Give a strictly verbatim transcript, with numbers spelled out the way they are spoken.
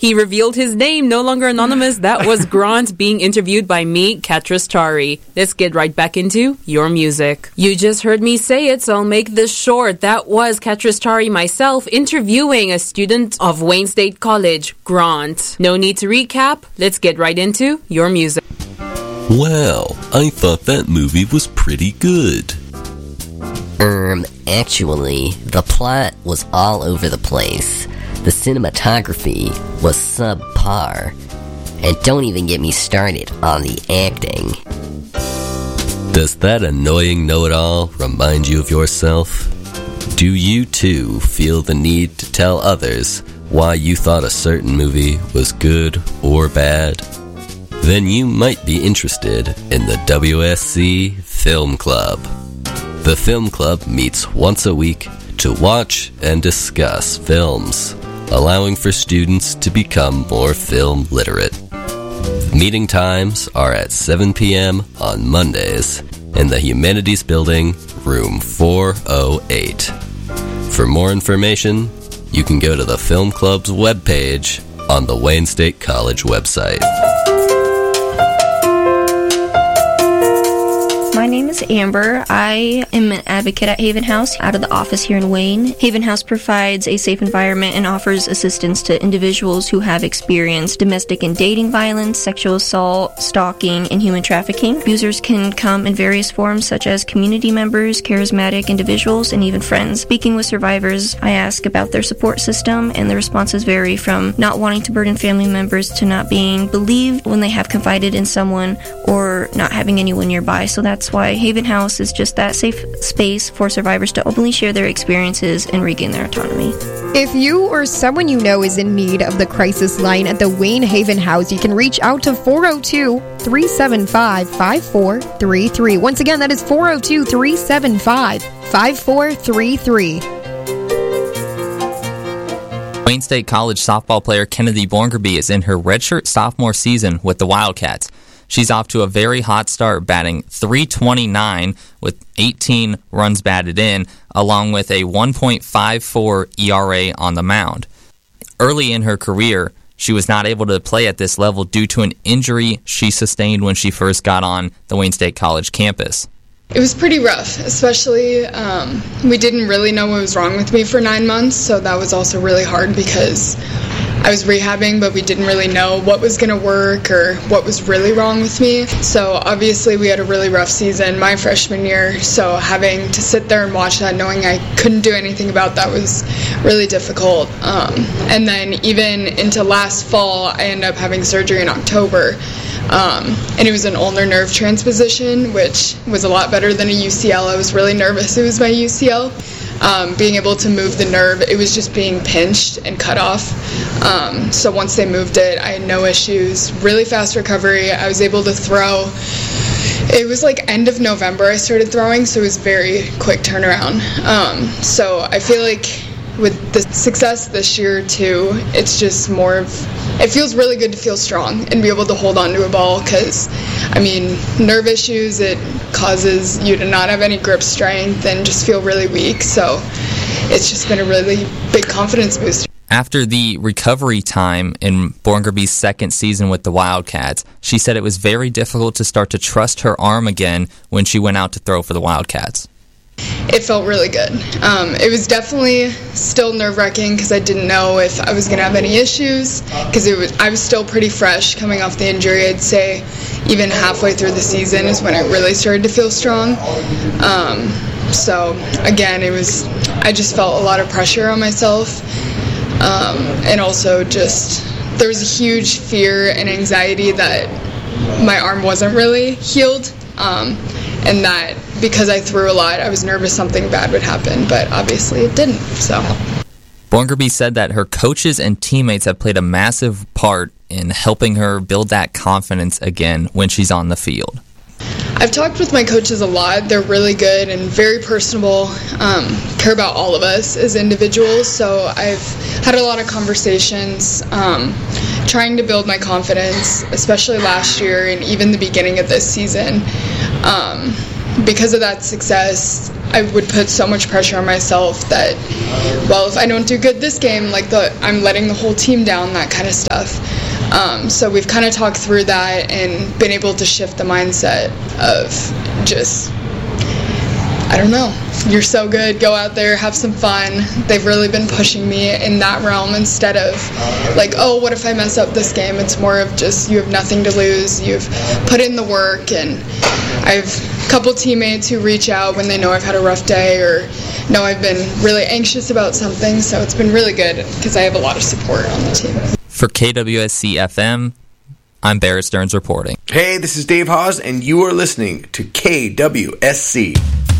He revealed his name, no longer anonymous. That was Grant being interviewed by me, Katris Tari. Let's get right back into your music. You just heard me say it, so I'll make this short. That was Katris Tari myself interviewing a student of Wayne State College, Grant. No need to recap. Let's get right into your music. Wow, I thought that movie was pretty good. Um, actually, the plot was all over the place. The cinematography was subpar. And don't even get me started on the acting. Does that annoying know-it-all remind you of yourself? Do you too feel the need to tell others why you thought a certain movie was good or bad? Then you might be interested in the W S C Film Club. The Film Club meets once a week to watch and discuss films, allowing for students to become more film literate. Meeting times are at seven p.m. on Mondays in the Humanities Building, room four oh eight. For more information, you can go to the Film Club's webpage on the Wayne State College website. My name is Amber. I am an advocate at Haven House out of the office here in Wayne. Haven House provides a safe environment and offers assistance to individuals who have experienced domestic and dating violence, sexual assault, stalking, and human trafficking. Abusers can come in various forms such as community members, charismatic individuals, and even friends. Speaking with survivors, I ask about their support system, and the responses vary from not wanting to burden family members to not being believed when they have confided in someone or not having anyone nearby. So that's why Haven House is just that safe space for survivors to openly share their experiences and regain their autonomy. If you or someone you know is in need of the crisis line at the Wayne Haven House, you can reach out to four oh two, three seven five, five four three three. Once again, that is four oh two, three seven five, five four three three. Wayne State College softball player Kennedy Borngerby is in her redshirt sophomore season with the Wildcats. She's off to a very hot start, batting three twenty-nine with eighteen runs batted in, along with a one point five four E R A on the mound. Early in her career, she was not able to play at this level due to an injury she sustained when she first got on the Wayne State College campus. It was pretty rough, especially um, we didn't really know what was wrong with me for nine months, so that was also really hard because I was rehabbing, but we didn't really know what was going to work or what was really wrong with me. So obviously we had a really rough season my freshman year, so having to sit there and watch that knowing I couldn't do anything about that was really difficult. Um, and then even into last fall, I ended up having surgery in October. Um, and it was an ulnar nerve transposition, which was a lot better than a U C L. I was really nervous it was my U C L. Um, being able to move the nerve, it was just being pinched and cut off. Um, so once they moved it, I had no issues. Really fast recovery. I was able to throw. It was like end of November I started throwing, so it was very quick turnaround. Um, so I feel like with the success this year too, it's just more of, it feels really good to feel strong and be able to hold on to a ball because, I mean, nerve issues, it causes you to not have any grip strength and just feel really weak. So it's just been a really big confidence booster. After the recovery time in Borngerby's second season with the Wildcats, she said it was very difficult to start to trust her arm again when she went out to throw for the Wildcats. It felt really good. Um, it was definitely still nerve-wracking because I didn't know if I was going to have any issues because it was I was still pretty fresh coming off the injury. I'd say even halfway through the season is when I really started to feel strong. Um, so again, it was I just felt a lot of pressure on myself, um, and also just there was a huge fear and anxiety that my arm wasn't really healed. Um, and that because I threw a lot, I was nervous something bad would happen, but obviously it didn't. So, Borngerby said that her coaches and teammates have played a massive part in helping her build that confidence again when she's on the field. I've talked with my coaches a lot. They're really good and very personable, um, care about all of us as individuals. So I've had a lot of conversations um, trying to build my confidence, especially last year and even the beginning of this season. Um, because of that success, I would put so much pressure on myself that, well, if I don't do good this game, like the I'm letting the whole team down, that kind of stuff. Um, so we've kind of talked through that and been able to shift the mindset of just, I don't know, you're so good, go out there, have some fun. They've really been pushing me in that realm instead of like, oh, what if I mess up this game? It's more of just, you have nothing to lose, you've put in the work. And I've a couple teammates who reach out when they know I've had a rough day or know I've been really anxious about something, so it's been really good because I have a lot of support on the team. For K W S C F M, I'm Barrett Stearns reporting. Hey, this is Dave Hawes, and you are listening to K W S C.